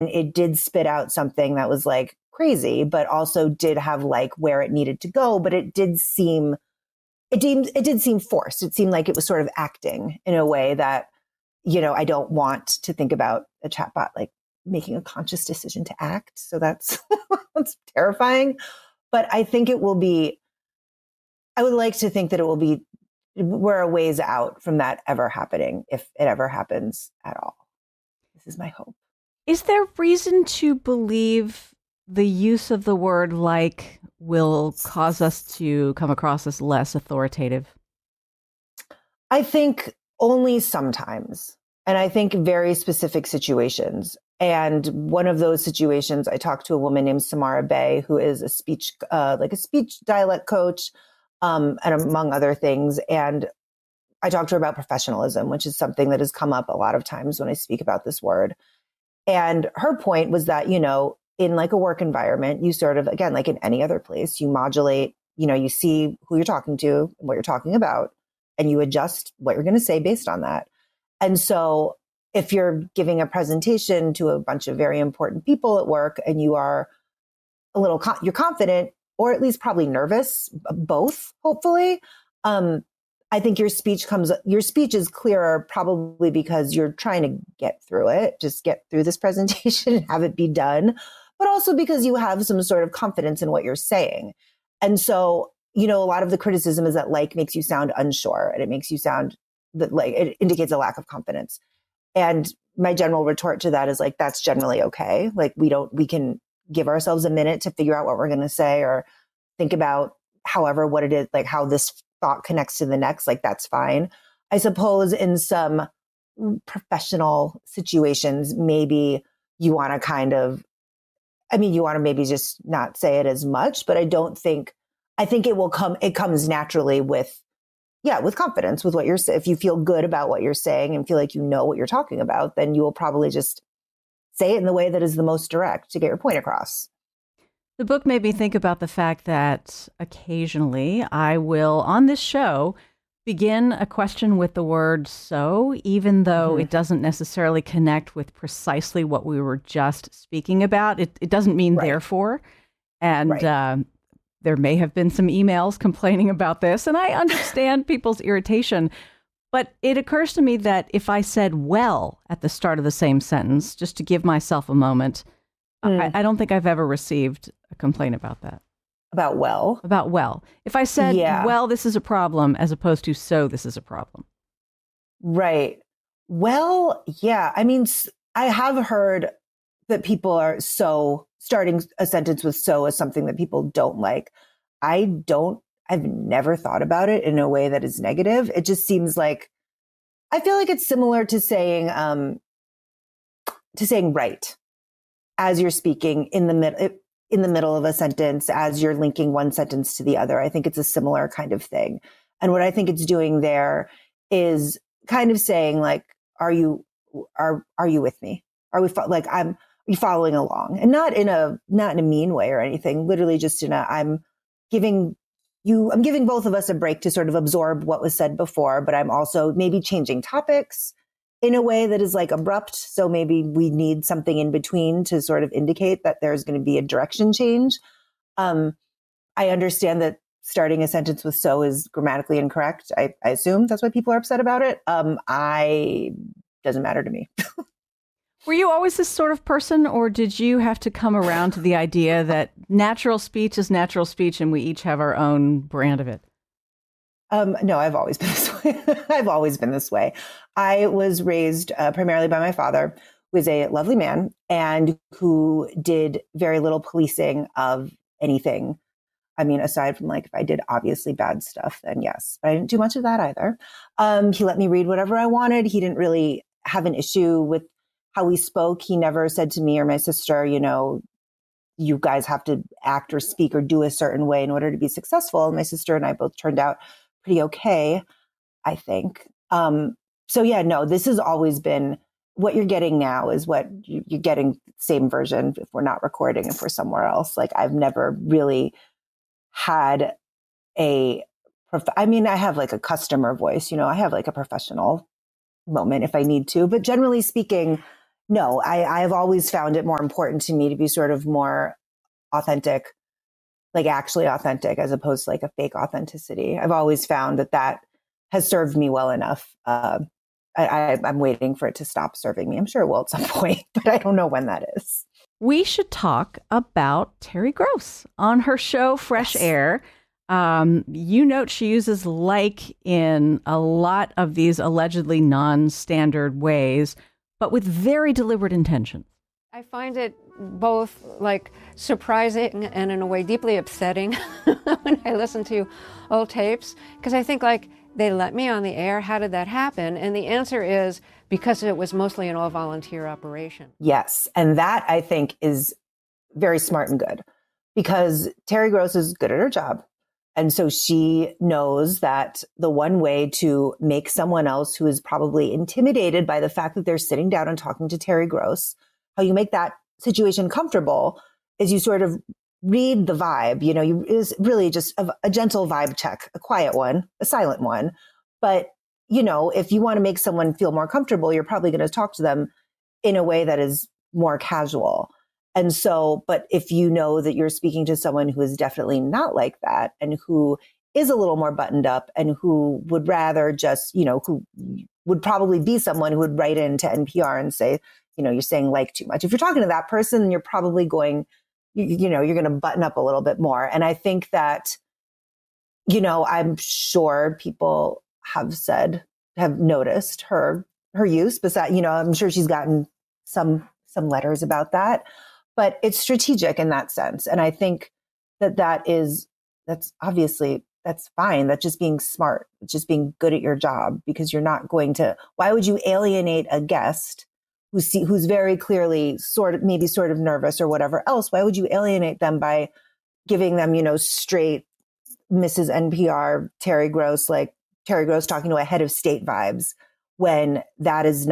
it did spit out something that was like crazy, but also did have like where it needed to go. But it did seem forced. It seemed like it was sort of acting in a way that, I don't want to think about a chatbot like making a conscious decision to act. So that's that's terrifying. But I think I would like to think that we're a ways out from that ever happening, if it ever happens at all. This is my hope. Is there reason to believe the use of the word like will cause us to come across as less authoritative? I think only sometimes. And I think very specific situations. And one of those situations, I talked to a woman named Samara Bay, who is a speech dialect coach, and among other things. And I talked to her about professionalism, which is something that has come up a lot of times when I speak about this word. And her point was that, in like a work environment, you sort of, again, like in any other place, you modulate, you see who you're talking to and what you're talking about, and you adjust what you're going to say based on that. And so if you're giving a presentation to a bunch of very important people at work and you are you're confident, or at least probably nervous, both, hopefully, I think your speech is clearer probably because you're trying to get through it, just get through this presentation and have it be done, but also because you have some sort of confidence in what you're saying. And so, a lot of the criticism is that like makes you sound unsure, and it makes you sound that like it indicates a lack of confidence. And my general retort to that is like, that's generally okay. Like we can give ourselves a minute to figure out what we're going to say or think about what it is, like how this thought connects to the next, like that's fine. I suppose in some professional situations, maybe you want to you want to maybe just not say it as much, but I think it comes naturally with confidence with what you're saying. If you feel good about what you're saying and feel like you know what you're talking about, then you will probably just say it in the way that is the most direct to get your point across. The book made me think about the fact that occasionally I will, on this show, begin a question with the word so, even though it doesn't necessarily connect with precisely what we were just speaking about. It doesn't mean therefore. And there may have been some emails complaining about this, and I understand people's irritation. But it occurs to me that if I said well at the start of the same sentence, just to give myself a moment, I don't think I've ever received a complaint about that. About well? About well. If I said, well, this is a problem, as opposed to so this is a problem. Right. Well, yeah. I mean, I have heard that people are starting a sentence with so as something that people don't like. I've never thought about it in a way that is negative. It just seems like, I feel like it's similar to saying right as you're speaking in the middle of a sentence, as you're linking one sentence to the other. I think it's a similar kind of thing. And what I think it's doing there is kind of saying like, are you with me? Are you following along? And not in a mean way or anything, literally just I'm giving both of us a break to sort of absorb what was said before, but I'm also maybe changing topics in a way that is like abrupt. So maybe we need something in between to sort of indicate that there's going to be a direction change. I understand that starting a sentence with so is grammatically incorrect. I assume that's why people are upset about it. Doesn't matter to me. Were you always this sort of person, or did you have to come around to the idea that natural speech is natural speech and we each have our own brand of it? No, I've always been this way. I've always been this way. I was raised primarily by my father, who is a lovely man and who did very little policing of anything. I mean, aside from like if I did obviously bad stuff, then yes, but I didn't do much of that either. He let me read whatever I wanted. He didn't really have an issue with how we spoke. He never said to me or my sister, you guys have to act or speak or do a certain way in order to be successful. And my sister and I both turned out pretty okay, I think. So yeah, no, this has always been what you're getting now is what you're getting, same version if we're not recording, if we're somewhere else. Like I've never really had I have like a customer voice, I have like a professional moment if I need to, but generally speaking, no, I've always found it more important to me to be sort of more authentic, like actually authentic, as opposed to like a fake authenticity. I've always found that has served me well enough. I'm waiting for it to stop serving me. I'm sure it will at some point, but I don't know when that is. We should talk about Terry Gross on her show, Fresh Air. You note she uses like in a lot of these allegedly non-standard ways, but with very deliberate intentions. I find it both like surprising and in a way deeply upsetting when I listen to old tapes, because I think like, they let me on the air. How did that happen? And the answer is because it was mostly an all-volunteer operation. Yes. And that, I think, is very smart and good, because Terry Gross is good at her job. And so she knows that the one way to make someone else who is probably intimidated by the fact that they're sitting down and talking to Terry Gross, how you make that situation comfortable is you sort of read the vibe. You know, you is really just a gentle vibe check, a quiet one, a silent one. But, you know, if you want to make someone feel more comfortable, you're probably going to talk to them in a way that is more casual. And so, but if you know that you're speaking to someone who is definitely not like that and who is a little more buttoned up and who would rather just, you know, who would probably be someone who would write into NPR and say, you know, you're saying like too much. If you're talking to that person, you're probably going, you know, you're going to button up a little bit more. And I think that, you know, I'm sure people have noticed her use, besides, you know, I'm sure she's gotten some letters about that, but it's strategic in that sense. And I think that's obviously, that's fine. That's just being smart. It's just being good at your job, because you're not going to, why would you alienate a guest who's very clearly sort of nervous or whatever else? Why would you alienate them by giving them, you know, straight Mrs. NPR, Terry Gross talking to a head of state vibes, when that is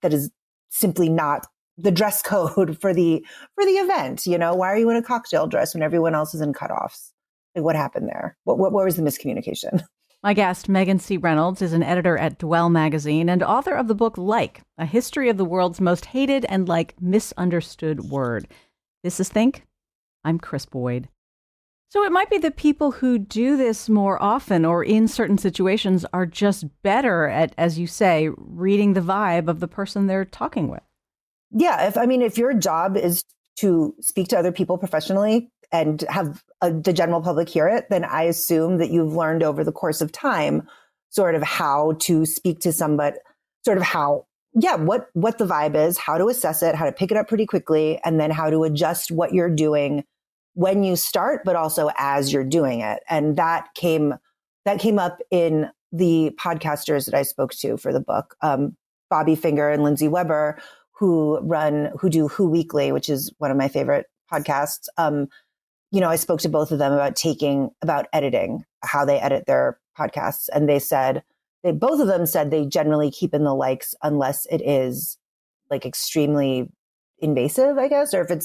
simply not the dress code for the event? You know, why are you in a cocktail dress when everyone else is in cutoffs? Like, what happened there? What was the miscommunication? My guest, Megan C. Reynolds, is an editor at Dwell magazine and author of the book Like, A History of the World's Most Hated and Misunderstood Word. This is Think. I'm Chris Boyd. So it might be that people who do this more often or in certain situations are just better at, as you say, reading the vibe of the person they're talking with. Yeah. If your job is to speak to other people professionally and have the general public hear it, then I assume that you've learned over the course of time sort of how to speak to somebody, sort of what the vibe is, how to assess it, how to pick it up pretty quickly, and then how to adjust what you're doing when you start, but also as you're doing it. And that came up in the podcasters that I spoke to for the book, Bobby Finger and Lindsay Weber, who do Who Weekly, which is one of my favorite podcasts. You know, I spoke to both of them about editing, how they edit their podcasts. And both of them said they generally keep in the likes unless it is like extremely invasive, I guess, or if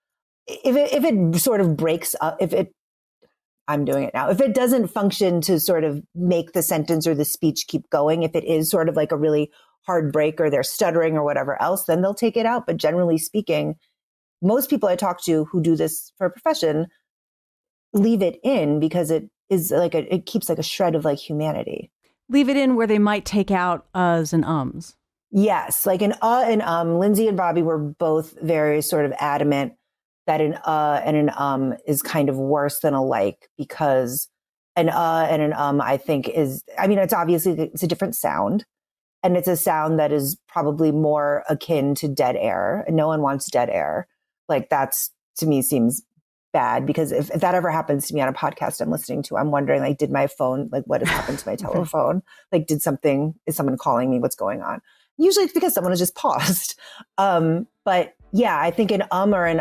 it sort of breaks up, I'm doing it now. If it doesn't function to sort of make the sentence or the speech keep going, if it is sort of like a really hard break or they're stuttering or whatever else, then they'll take it out. But generally speaking, most people I talk to who do this for a profession leave it in because it is like it keeps like a shred of like humanity. Leave it in where they might take out uhs and ums. Yes, like an and Lindsay and Bobby were both very sort of adamant that an and an is kind of worse than a like, because an and an I think it's obviously it's a different sound. And it's a sound that is probably more akin to dead air. And no one wants dead air. Like, that's, to me, seems bad, because if that ever happens to me on a podcast I'm listening to, I'm wondering, like, did my phone, like, what has happened to my telephone? Like, is someone calling me? What's going on? Usually it's because someone has just paused. But yeah, I think an or an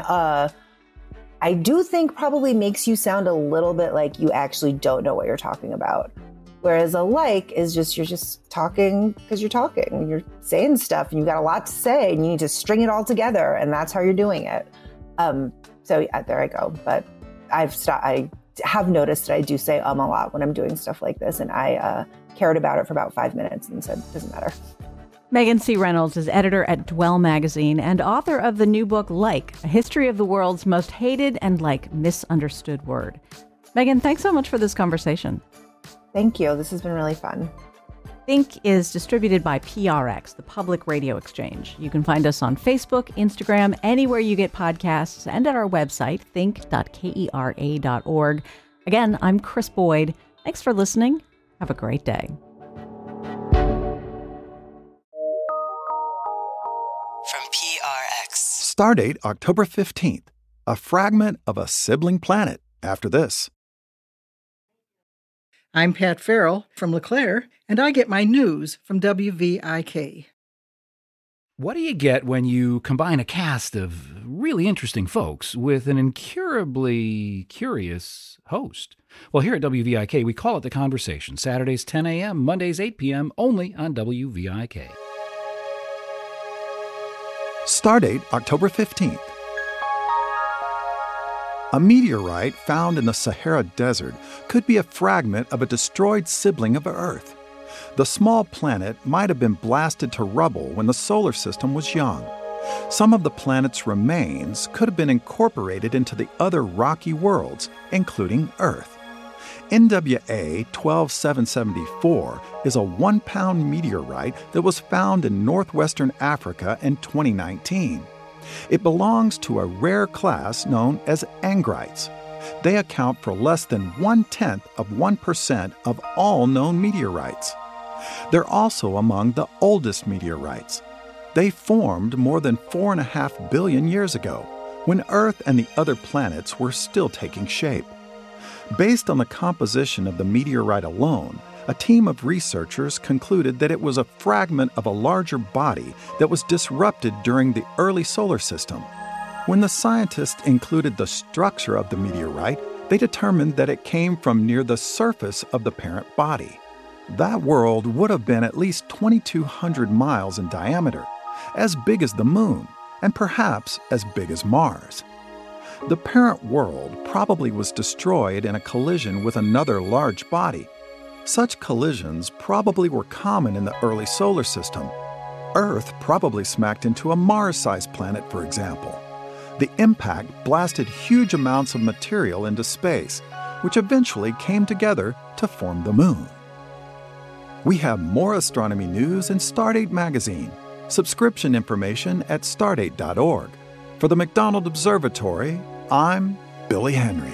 I do think probably makes you sound a little bit like you actually don't know what you're talking about. Whereas a like is just, you're just talking because you're talking. You're saying stuff and you've got a lot to say and you need to string it all together, and that's how you're doing it. So yeah, there I go. But I have noticed that I do say a lot when I'm doing stuff like this, and I cared about it for about 5 minutes and said, it doesn't matter. Megan C. Reynolds is editor at Dwell Magazine and author of the new book, Like, A History of the World's Most Hated and Misunderstood Word. Megan, thanks so much for this conversation. Thank you. This has been really fun. Think is distributed by PRX, the Public Radio Exchange. You can find us on Facebook, Instagram, anywhere you get podcasts, and at our website, think.kera.org. Again, I'm Chris Boyd. Thanks for listening. Have a great day. From PRX. Stardate October 15th. A fragment of a sibling planet after this. I'm Pat Farrell from LeClaire, and I get my news from WVIK. What do you get when you combine a cast of really interesting folks with an incurably curious host? Well, here at WVIK, we call it The Conversation. Saturdays 10 a.m., Mondays 8 p.m., only on WVIK. Stardate October 15th. A meteorite found in the Sahara Desert could be a fragment of a destroyed sibling of Earth. The small planet might have been blasted to rubble when the solar system was young. Some of the planet's remains could have been incorporated into the other rocky worlds, including Earth. NWA 12774 is a 1-pound meteorite that was found in northwestern Africa in 2019. It belongs to a rare class known as angrites. They account for less than 0.1% of all known meteorites. They're also among the oldest meteorites. They formed more than 4.5 billion years ago, when Earth and the other planets were still taking shape. Based on the composition of the meteorite alone, a team of researchers concluded that it was a fragment of a larger body that was disrupted during the early solar system. When the scientists included the structure of the meteorite, they determined that it came from near the surface of the parent body. That world would have been at least 2,200 miles in diameter, as big as the Moon, and perhaps as big as Mars. The parent world probably was destroyed in a collision with another large body. Such collisions probably were common in the early solar system. Earth probably smacked into a Mars-sized planet, for example. The impact blasted huge amounts of material into space, which eventually came together to form the Moon. We have more astronomy news in Stardate Magazine. Subscription information at stardate.org. For the McDonald Observatory, I'm Billy Henry.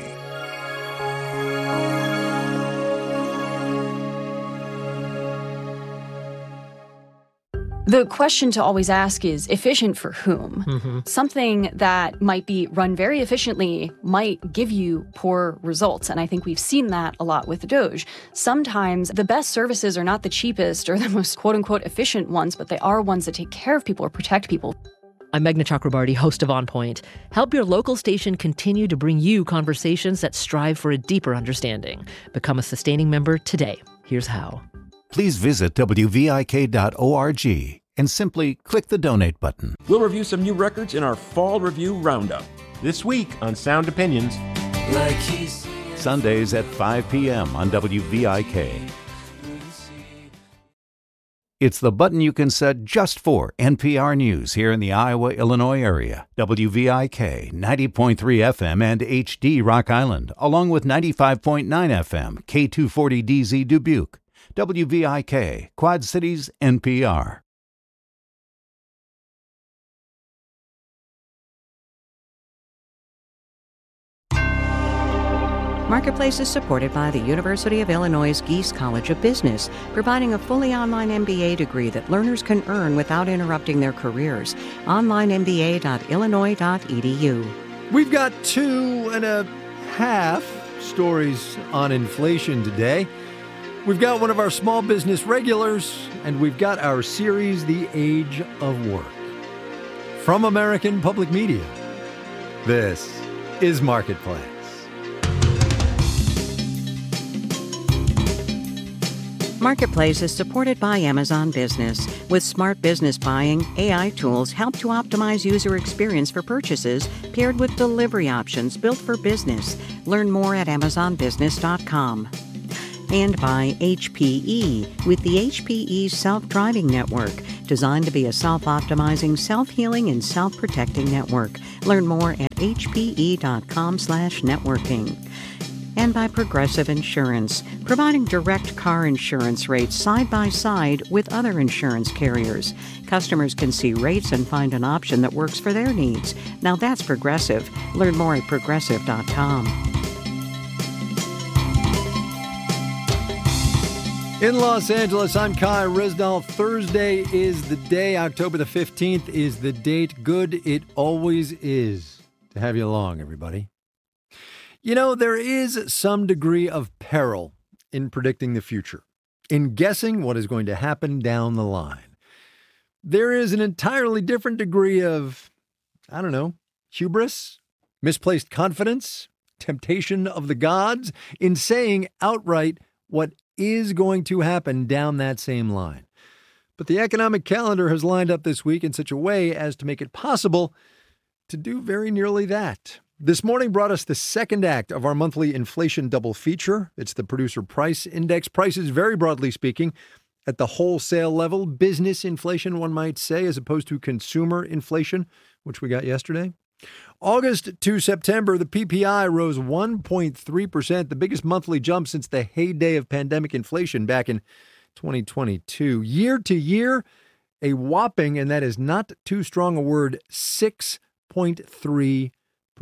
The question to always ask is efficient for whom? Mm-hmm. Something that might be run very efficiently might give you poor results. And I think we've seen that a lot with Doge. Sometimes the best services are not the cheapest or the most quote-unquote efficient ones, but they are ones that take care of people or protect people. I'm Meghna Chakrabarty, host of On Point. Help your local station continue to bring you conversations that strive for a deeper understanding. Become a sustaining member today. Here's how. Please visit WVIK.org and simply click the donate button. We'll review some new records in our Fall Review Roundup. This week on Sound Opinions. Sundays at 5 p.m. on WVIK. It's the button you can set just for NPR News here in the Iowa-Illinois area. WVIK 90.3 FM and HD Rock Island, along with 95.9 FM K240DZ Dubuque. WVIK, Quad Cities, NPR. Marketplace is supported by the University of Illinois Geese College of Business, providing a fully online MBA degree that learners can earn without interrupting their careers. OnlineMBA.illinois.edu. We've got 2.5 stories on inflation today. We've got one of our small business regulars, and we've got our series, The Age of Work. From American Public Media, this is Marketplace. Marketplace is supported by Amazon Business. With smart business buying, AI tools help to optimize user experience for purchases, paired with delivery options built for business. Learn more at AmazonBusiness.com. And by HPE with the HPE Self-Driving Network, designed to be a self-optimizing, self-healing, and self-protecting network. Learn more at hpe.com/networking. And by Progressive Insurance, providing direct car insurance rates side by side with other insurance carriers. Customers can see rates and find an option that works for their needs. Now that's Progressive. Learn more at progressive.com. In Los Angeles, I'm Kai Ryssdal. Thursday is the day. October the 15th is the date. Good it always is to have you along, everybody. You know, there is some degree of peril in predicting the future, in guessing what is going to happen down the line. There is an entirely different degree of, hubris, misplaced confidence, temptation of the gods in saying outright what is going to happen down that same line. But the economic calendar has lined up this week in such a way as to make it possible to do very nearly that. This morning brought us the second act of our monthly inflation double feature. It's the Producer Price Index. Prices, very broadly speaking, at the wholesale level. Business inflation, one might say, as opposed to consumer inflation, which we got yesterday. August to September, the PPI rose 1.3%, the biggest monthly jump since the heyday of pandemic inflation back in 2022. Year to year, a whopping, and that is not too strong a word, 6.3%.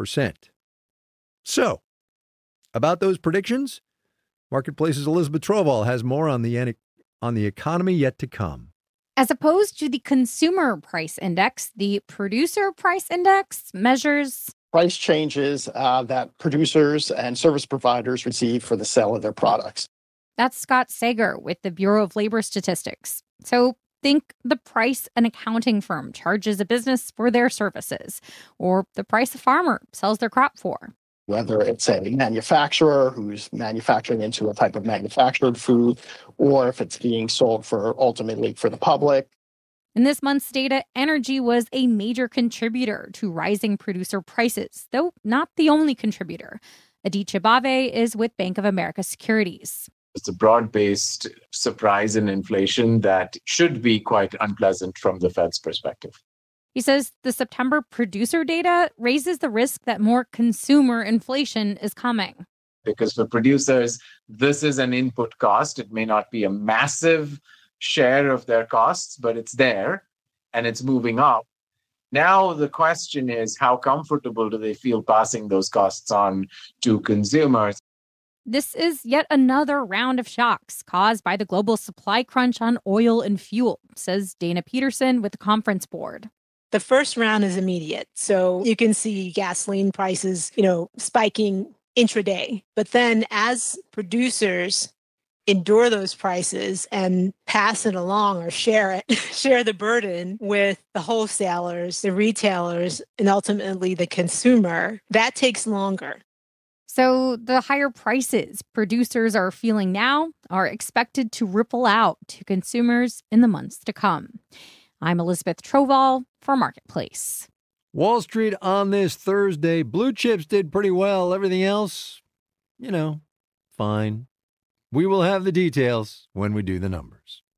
So, about those predictions, Marketplace's Elizabeth Trovall has more on the economy yet to come. As opposed to the Consumer Price Index, the Producer Price Index measures price changes that producers and service providers receive for the sale of their products. That's Scott Sager with the Bureau of Labor Statistics. So think the price an accounting firm charges a business for their services, or the price a farmer sells their crop for. Whether it's a manufacturer who's manufacturing into a type of manufactured food, or if it's being sold ultimately for the public. In this month's data, energy was a major contributor to rising producer prices, though not the only contributor. Aditya Bave is with Bank of America Securities. It's a broad-based surprise in inflation that should be quite unpleasant from the Fed's perspective. He says the September producer data raises the risk that more consumer inflation is coming. Because for producers, this is an input cost. It may not be a massive share of their costs, but it's there and it's moving up. Now the question is, how comfortable do they feel passing those costs on to consumers? This is yet another round of shocks caused by the global supply crunch on oil and fuel, says Dana Peterson with the Conference Board. The first round is immediate. So you can see gasoline prices, spiking intraday. But then as producers endure those prices and pass it along or share the burden with the wholesalers, the retailers, and ultimately the consumer, that takes longer. So the higher prices producers are feeling now are expected to ripple out to consumers in the months to come. I'm Elizabeth Trovall for Marketplace. Wall Street on this Thursday. Blue chips did pretty well. Everything else, fine. We will have the details when we do the numbers.